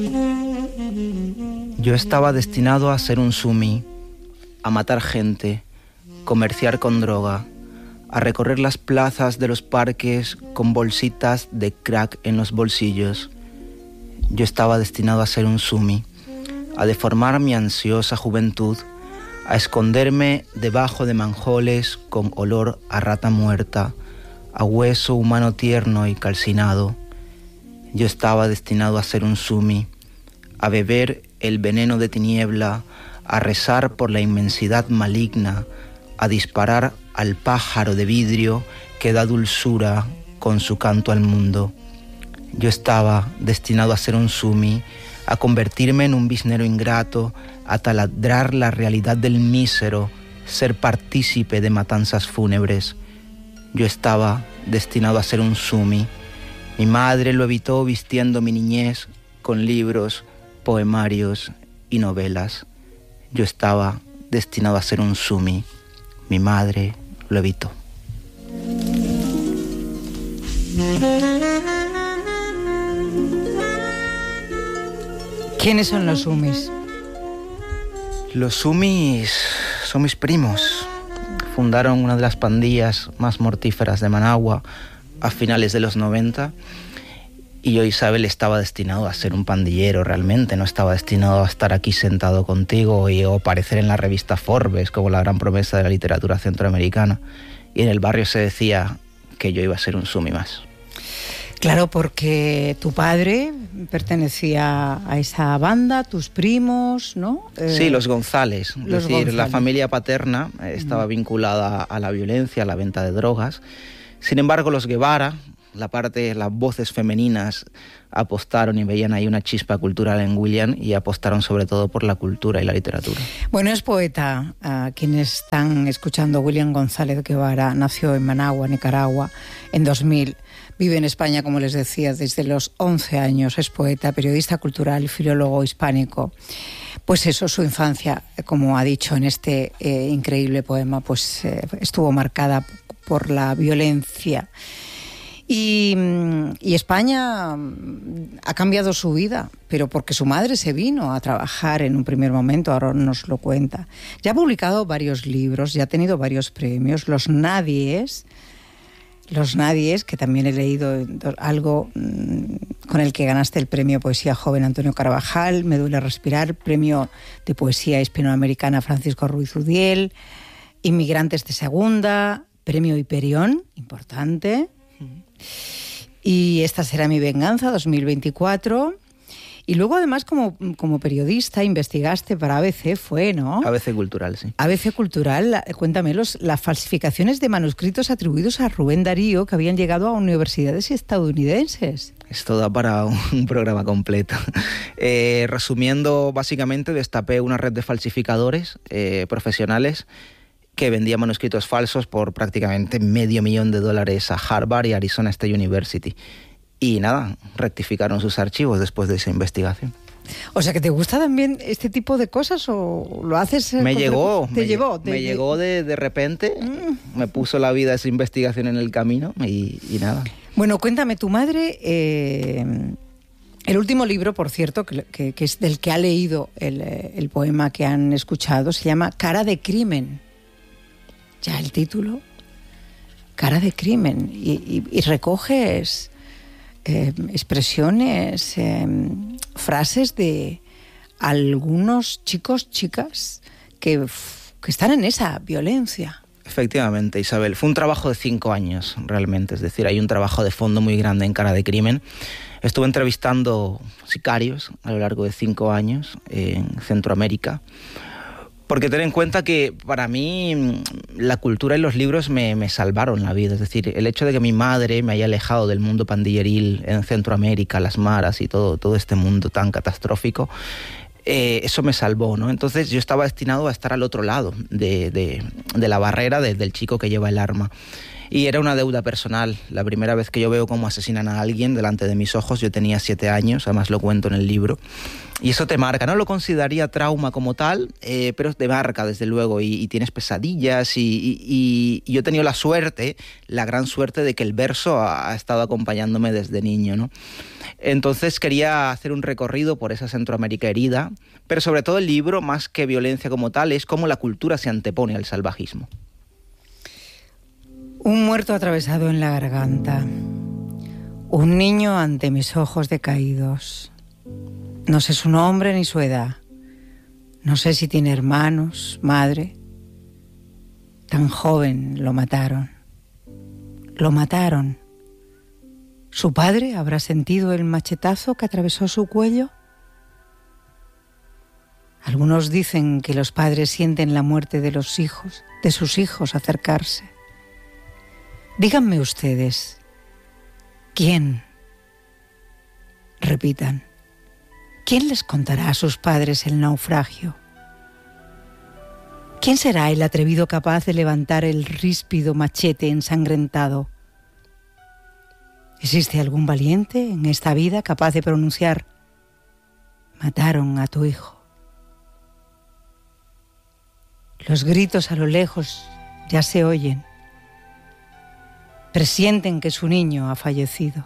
Yo estaba destinado a ser un sumi, a matar gente, comerciar con droga, a recorrer las plazas de los parques con bolsitas de crack en los bolsillos. Yo estaba destinado a ser un sumi, a deformar mi ansiosa juventud, a esconderme debajo de manjoles con olor a rata muerta, a hueso humano tierno y calcinado. Yo estaba destinado a ser un sumi, a beber el veneno de tiniebla, a rezar por la inmensidad maligna, a disparar al pájaro de vidrio que da dulzura con su canto al mundo. Yo estaba destinado a ser un sumi, a convertirme en un biznero ingrato, a taladrar la realidad del mísero, ser partícipe de matanzas fúnebres. Yo estaba destinado a ser un sumi. Mi madre lo evitó vistiendo mi niñez con libros, poemarios y novelas. Yo estaba destinado a ser un sumi. Mi madre lo evitó. ¿Quiénes son los sumis? Los sumis son mis primos. Fundaron una de las pandillas más mortíferas de Managua a finales de los 90. Y yo, Isabel, estaba destinado a ser un pandillero realmente, no estaba destinado a estar aquí sentado contigo o aparecer en la revista Forbes como la gran promesa de la literatura centroamericana. Y en el barrio se decía que yo iba a ser un sumi más. Claro, porque tu padre pertenecía a esa banda, tus primos, ¿no? Sí, los González. Es decir, González. La familia paterna estaba vinculada a la violencia, a la venta de drogas. Sin embargo, los Guevara, las voces femeninas apostaron y veían ahí una chispa cultural en William y apostaron sobre todo por la cultura y la literatura. Bueno, es poeta. Quienes están escuchando, William González Guevara nació en Managua, Nicaragua, en 2000. Vive en España, como les decía, desde los 11 años. Es poeta, periodista cultural, filólogo hispánico. Pues eso, su infancia, como ha dicho en este increíble poema, pues estuvo marcada por la violencia. Y España ha cambiado su vida, pero porque su madre se vino a trabajar en un primer momento, ahora nos lo cuenta. Ya ha publicado varios libros, ya ha tenido varios premios, Los Nadies, que también he leído algo con el que ganaste el premio Poesía Joven Antonio Carvajal, Me duele respirar, premio de Poesía Hispanoamericana Francisco Ruiz Udiel, Inmigrantes de Segunda, premio Hiperión, importante. Y Esta será mi venganza, 2024. Y luego, además, como periodista, investigaste para ABC, ¿no? ABC Cultural, sí. ABC Cultural, cuéntame las falsificaciones de manuscritos atribuidos a Rubén Darío que habían llegado a universidades estadounidenses. Esto da para un programa completo. Resumiendo, básicamente, destapé una red de falsificadores profesionales que vendía manuscritos falsos por prácticamente $500,000 a Harvard y Arizona State University. Y nada, rectificaron sus archivos después de esa investigación. O sea, ¿que te gusta también este tipo de cosas o lo haces? Me llegó de repente, me puso la vida esa investigación en el camino y nada. Bueno, cuéntame, tu madre, el último libro, por cierto, que es del que ha leído el poema que han escuchado, se llama Cara de crimen. Ya el título, Cara de crimen, y recoges expresiones, frases de algunos chicos, chicas que están en esa violencia. Efectivamente, Isabel, fue un trabajo de 5 años realmente, es decir, hay un trabajo de fondo muy grande en Cara de crimen. Estuve entrevistando sicarios a lo largo de 5 años en Centroamérica. Porque ten en cuenta que para mí la cultura y los libros me salvaron la vida. Es decir, el hecho de que mi madre me haya alejado del mundo pandilleril en Centroamérica, las maras y todo este mundo tan catastrófico, eso me salvó, ¿no? Entonces yo estaba destinado a estar al otro lado de la barrera del chico que lleva el arma. Y era una deuda personal. La primera vez que yo veo cómo asesinan a alguien delante de mis ojos, yo tenía 7 años, además lo cuento en el libro. Y eso te marca, no lo consideraría trauma como tal, pero te marca desde luego y tienes pesadillas y yo he tenido la suerte, la gran suerte de que el verso ha estado acompañándome desde niño, ¿no? Entonces quería hacer un recorrido por esa Centroamérica herida, pero sobre todo el libro, más que violencia como tal, es cómo la cultura se antepone al salvajismo. Un muerto atravesado en la garganta, un niño ante mis ojos decaídos. No sé su nombre ni su edad. No sé si tiene hermanos, madre. Tan joven lo mataron. Lo mataron. ¿Su padre habrá sentido el machetazo que atravesó su cuello? Algunos dicen que los padres sienten la muerte de los hijos, de sus hijos acercarse. Díganme ustedes, ¿quién? Repitan. ¿Quién les contará a sus padres el naufragio? ¿Quién será el atrevido capaz de levantar el ríspido machete ensangrentado? ¿Existe algún valiente en esta vida capaz de pronunciar: mataron a tu hijo? Los gritos a lo lejos ya se oyen. Presienten que su niño ha fallecido.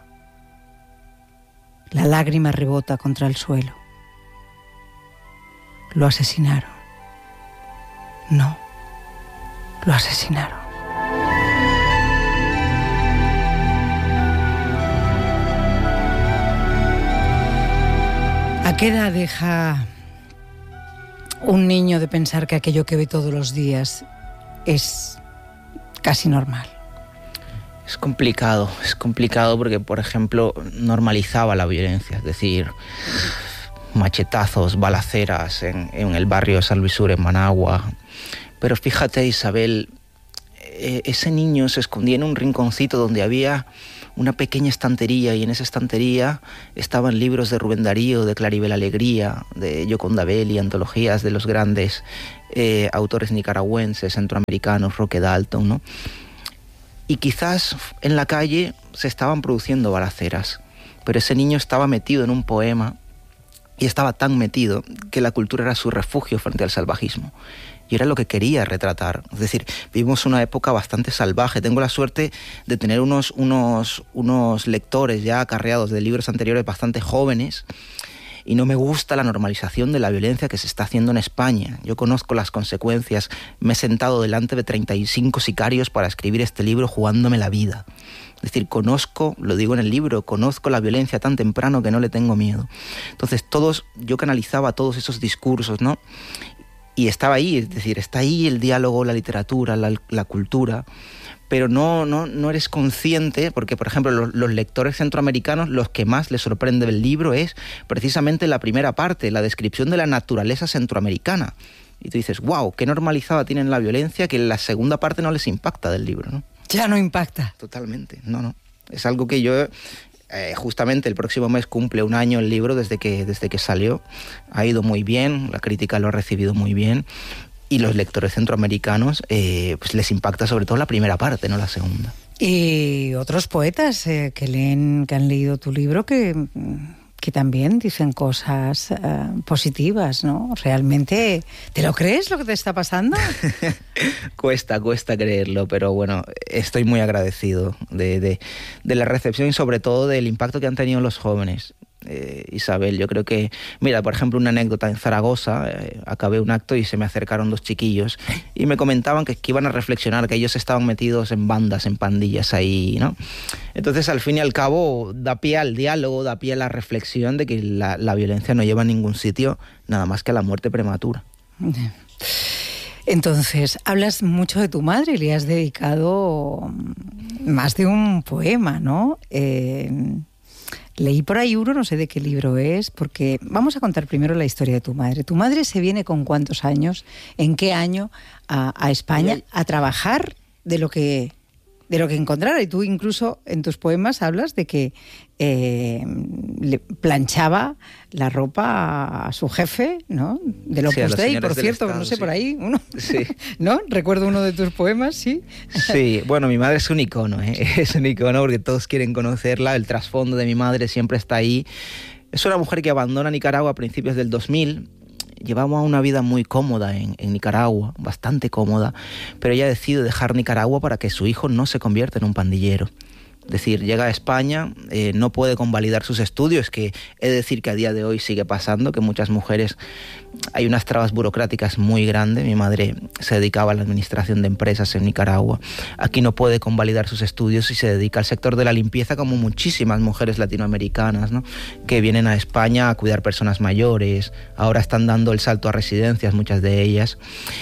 La lágrima rebota contra el suelo. Lo asesinaron. No, lo asesinaron. ¿A qué edad deja un niño de pensar que aquello que ve todos los días es casi normal? Es complicado porque, por ejemplo, normalizaba la violencia, es decir, machetazos, balaceras en el barrio de San Luis Sur, en Managua. Pero fíjate, Isabel, ese niño se escondía en un rinconcito donde había una pequeña estantería y en esa estantería estaban libros de Rubén Darío, de Claribel Alegría, de Gioconda Belli, antologías de los grandes autores nicaragüenses, centroamericanos, Roque Dalton, ¿no? Y quizás en la calle se estaban produciendo balaceras, pero ese niño estaba metido en un poema y estaba tan metido que la cultura era su refugio frente al salvajismo. Y era lo que quería retratar. Es decir, vivimos una época bastante salvaje. Tengo la suerte de tener unos lectores ya acarreados de libros anteriores bastante jóvenes, y no me gusta la normalización de la violencia que se está haciendo en España. Yo conozco las consecuencias. Me he sentado delante de 35 sicarios para escribir este libro jugándome la vida. Es decir, conozco, lo digo en el libro, conozco la violencia tan temprano que no le tengo miedo. Entonces yo canalizaba todos esos discursos, ¿no? Y estaba ahí, es decir, está ahí el diálogo, la literatura, la cultura, pero no eres consciente, porque, por ejemplo, los lectores centroamericanos, los que más les sorprende del libro es precisamente la primera parte, la descripción de la naturaleza centroamericana. Y tú dices, wow, qué normalizada tienen la violencia, que la segunda parte no les impacta del libro, ¿no? Ya no impacta. Totalmente, no. Es algo que yo... justamente el próximo mes cumple 1 año el libro desde que salió. Ha ido muy bien, la crítica lo ha recibido muy bien, y los lectores centroamericanos pues les impacta sobre todo la primera parte, no la segunda. Y otros poetas que han leído tu libro que también dicen cosas positivas, ¿no? ¿Realmente te lo crees lo que te está pasando? Cuesta creerlo, pero bueno, estoy muy agradecido de la recepción y sobre todo del impacto que han tenido los jóvenes. Isabel, yo creo que, mira, por ejemplo, una anécdota en Zaragoza, acabé un acto y se me acercaron 2 chiquillos y me comentaban que iban a reflexionar, que ellos estaban metidos en bandas, en pandillas ahí, ¿no? Entonces, al fin y al cabo, da pie al diálogo, da pie a la reflexión de que la violencia no lleva a ningún sitio, nada más que a la muerte prematura. Entonces, hablas mucho de tu madre y le has dedicado más de un poema, ¿no? Leí por ahí uno, no sé de qué libro es, porque vamos a contar primero la historia de tu madre. ¿Tu madre se viene con cuántos años, en qué año a España a trabajar de lo que de lo que encontrara. Y tú incluso en tus poemas hablas de que le planchaba la ropa a su jefe, ¿no? Del Opus Dei, por cierto, Estado, no sé, sí. Por ahí, uno. Sí. ¿No? Recuerdo uno de tus poemas, sí. Sí, bueno, mi madre es un icono, es un icono porque todos quieren conocerla, el trasfondo de mi madre siempre está ahí. Es una mujer que abandona Nicaragua a principios del 2000. Llevamos una vida muy cómoda en Nicaragua, bastante cómoda, pero ella decide dejar Nicaragua para que su hijo no se convierta en un pandillero. Es decir, llega a España, no puede convalidar sus estudios, que he de decir que a día de hoy sigue pasando, que muchas mujeres, hay unas trabas burocráticas muy grandes. Mi madre se dedicaba a la administración de empresas en Nicaragua. Aquí no puede convalidar sus estudios y se dedica al sector de la limpieza, como muchísimas mujeres latinoamericanas, ¿no? Que vienen a España a cuidar personas mayores, ahora están dando el salto a residencias, muchas de ellas.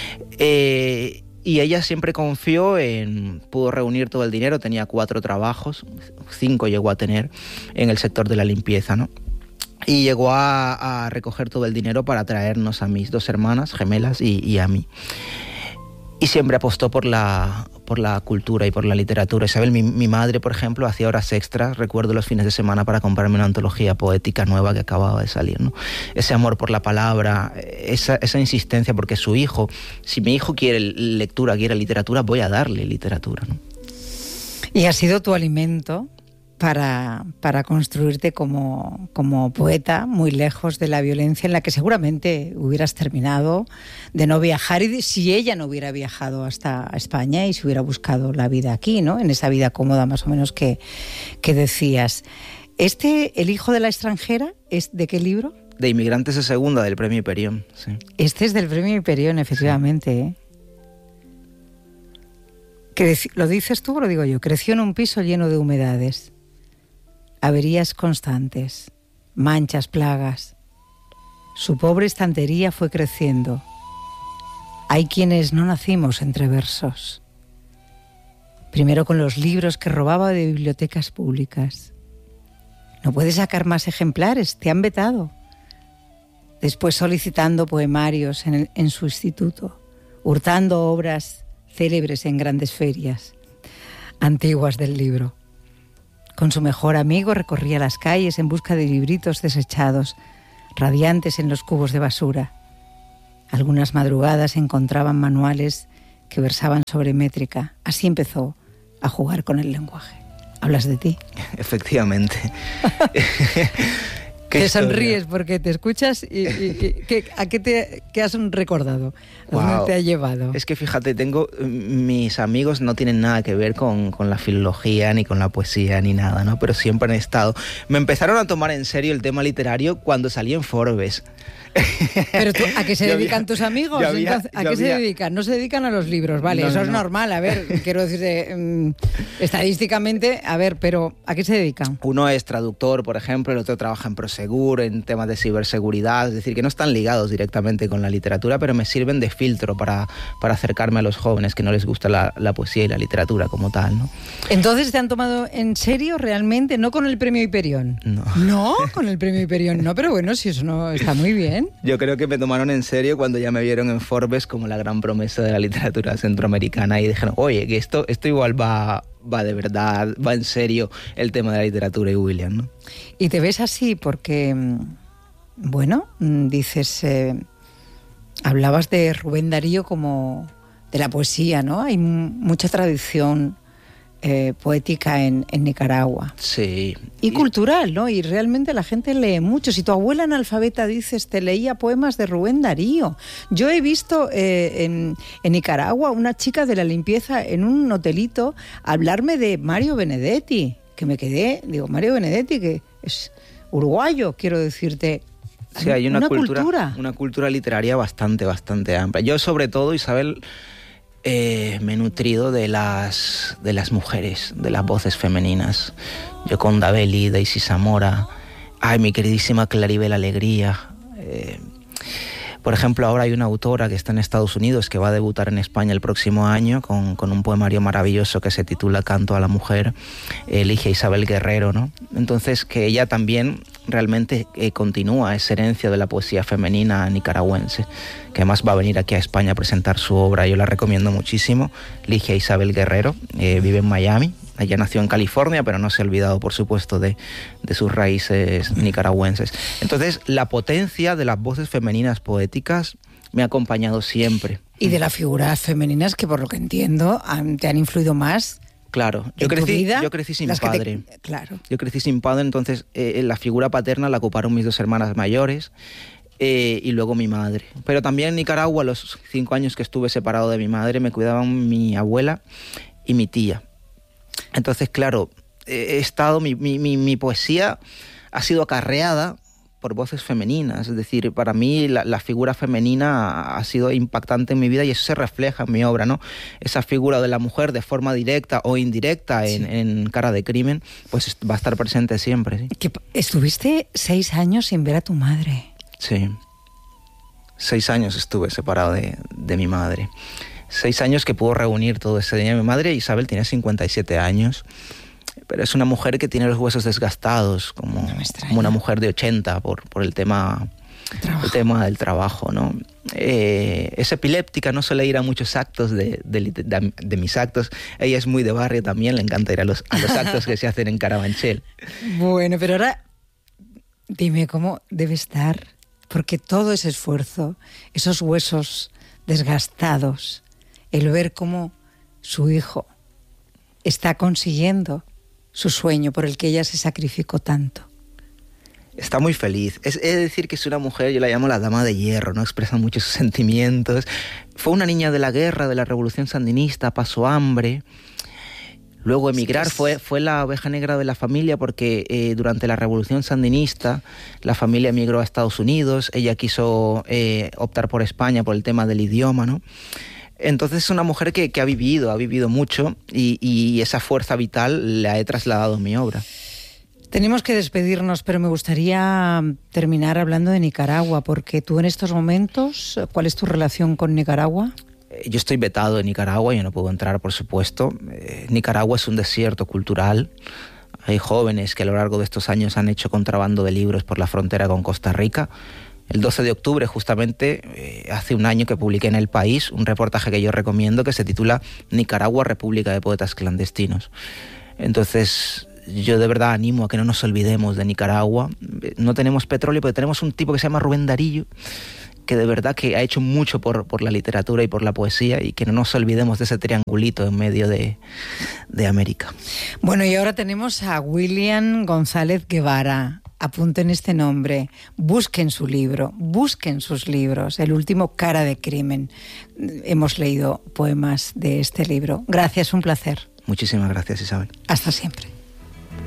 Y ella siempre confió pudo reunir todo el dinero, tenía 4 trabajos, 5 llegó a tener en el sector de la limpieza, ¿no? Y llegó a recoger todo el dinero para traernos a mis 2 hermanas gemelas y a mí. Y siempre apostó por la cultura y por la literatura. Isabel, mi madre, por ejemplo, hacía horas extras, recuerdo los fines de semana, para comprarme una antología poética nueva que acababa de salir, ¿no? Ese amor por la palabra, esa insistencia, porque su hijo, si mi hijo quiere lectura, quiere literatura, voy a darle literatura, ¿no? Y ha sido tu alimento para construirte como poeta, muy lejos de la violencia en la que seguramente hubieras terminado de no viajar, y si ella no hubiera viajado hasta España y se hubiera buscado la vida aquí, ¿no? En esa vida cómoda más o menos que decías. El hijo de la extranjera, ¿es de qué libro? De Inmigrantes de Segunda, del Premio Hiperión, sí. Este es del Premio Hiperión, efectivamente, sí. ¿Lo dices tú o lo digo yo? Creció en un piso lleno de humedades, averías constantes, manchas, plagas. Su pobre estantería fue creciendo. Hay quienes no nacimos entre versos. Primero con los libros que robaba de bibliotecas públicas. No puedes sacar más ejemplares, te han vetado. Después solicitando poemarios en su instituto, hurtando obras célebres en grandes ferias antiguas del libro. Con su mejor amigo recorría las calles en busca de libritos desechados, radiantes en los cubos de basura. Algunas madrugadas encontraban manuales que versaban sobre métrica. Así empezó a jugar con el lenguaje. ¿Hablas de ti? Efectivamente. Te sonríes porque te escuchas y ¿a qué has recordado? ¿A dónde te ha llevado? Es que fíjate, mis amigos no tienen nada que ver con la filología, ni con la poesía, ni nada, ¿no? Pero siempre han estado. Me empezaron a tomar en serio el tema literario cuando salí en Forbes. ¿Pero a qué se dedican tus amigos? ¿A qué se dedican? No se dedican a los libros, vale, no, eso es normal, a ver, quiero decir, estadísticamente, a ver, pero ¿a qué se dedican? Uno es traductor, por ejemplo, el otro trabaja en Prosegur, en temas de ciberseguridad, es decir, que no están ligados directamente con la literatura, pero me sirven de filtro para acercarme a los jóvenes que no les gusta la poesía y la literatura como tal, ¿no? Entonces, ¿te han tomado en serio realmente? ¿No con el Premio Hiperión? No. ¿No? Con el Premio Hiperión no, pero bueno, si eso no está muy bien. Yo creo que me tomaron en serio cuando ya me vieron en Forbes como la gran promesa de la literatura centroamericana y dijeron, oye, que esto igual va de verdad, va en serio el tema de la literatura y William, ¿no? Y te ves así porque, bueno, dices, hablabas de Rubén Darío como de la poesía, ¿no? Hay mucha tradición poética en Nicaragua. Sí. Y cultural, ¿no? Y realmente la gente lee mucho. Si tu abuela analfabeta, dices, te leía poemas de Rubén Darío. Yo he visto en Nicaragua una chica de la limpieza en un hotelito hablarme de Mario Benedetti, que me quedé, digo, Mario Benedetti, que es uruguayo, quiero decirte. Sí, hay una cultura literaria bastante amplia. Yo, sobre todo, Isabel, me he nutrido de las mujeres, de las voces femeninas. Yoconda Belli, Daisy Zamora, mi queridísima Claribel Alegría. Por ejemplo, ahora hay una autora que está en Estados Unidos que va a debutar en España el próximo año con un poemario maravilloso que se titula Canto a la mujer, Ligia Isabel Guerrero, ¿no? Entonces, que ella también realmente continúa esa herencia de la poesía femenina nicaragüense, que además va a venir aquí a España a presentar su obra. Yo la recomiendo muchísimo. Ligia Isabel Guerrero, vive en Miami. Ella nació en California, pero no se ha olvidado, por supuesto, de sus raíces nicaragüenses. Entonces, la potencia de las voces femeninas poéticas me ha acompañado siempre. Y de las figuras femeninas que, por lo que entiendo, te han influido más. Claro, yo crecí sin padre. Claro. Yo crecí sin padre, entonces la figura paterna la ocuparon mis dos hermanas mayores y luego mi madre. Pero también en Nicaragua, los 5 años que estuve separado de mi madre, me cuidaban mi abuela y mi tía. Entonces, claro, mi poesía ha sido acarreada por voces femeninas. Es decir, para mí la figura femenina ha sido impactante en mi vida y eso se refleja en mi obra, ¿no? Esa figura de la mujer de forma directa o indirecta en Cara de Crimen, pues va a estar presente siempre. ¿Sí? Que estuviste 6 años sin ver a tu madre. Sí. 6 años estuve separado de mi madre. 6 años que pudo reunir todo ese día. Mi madre, Isabel, tiene 57 años, pero es una mujer que tiene los huesos desgastados, como una mujer de 80 por el tema del trabajo, ¿no? Es epiléptica, no suele ir a muchos actos de mis actos. Ella es muy de barrio también, le encanta ir a los actos que se hacen en Carabanchel. Bueno, pero ahora dime cómo debe estar, porque todo ese esfuerzo, esos huesos desgastados, el ver cómo su hijo está consiguiendo su sueño por el que ella se sacrificó tanto. Está muy feliz. Es decir, que es una mujer, yo la llamo la dama de hierro, ¿no? Expresa muchos sus sentimientos. Fue una niña de la guerra, de la revolución sandinista, pasó hambre. Luego emigrar, fue la oveja negra de la familia porque durante la revolución sandinista la familia emigró a Estados Unidos. Ella quiso optar por España por el tema del idioma, ¿no? Entonces es una mujer que ha vivido mucho y esa fuerza vital la he trasladado en mi obra. Tenemos que despedirnos, pero me gustaría terminar hablando de Nicaragua, porque tú en estos momentos, ¿cuál es tu relación con Nicaragua? Yo estoy vetado en Nicaragua, yo no puedo entrar, por supuesto. Nicaragua es un desierto cultural. Hay jóvenes que a lo largo de estos años han hecho contrabando de libros por la frontera con Costa Rica. El 12 de octubre, justamente, hace un año que publiqué en El País un reportaje que yo recomiendo que se titula Nicaragua, República de Poetas Clandestinos. Entonces, yo de verdad animo a que no nos olvidemos de Nicaragua. No tenemos petróleo, pero tenemos un tipo que se llama Rubén Darillo, que de verdad que ha hecho mucho por la literatura y por la poesía, y que no nos olvidemos de ese triangulito en medio de América. Bueno, y ahora tenemos a William González Guevara. Apunten este nombre, busquen su libro, busquen sus libros. El último, Cara de Crimen. Hemos leído poemas de este libro. Gracias, un placer. Muchísimas gracias, Isabel. Hasta siempre.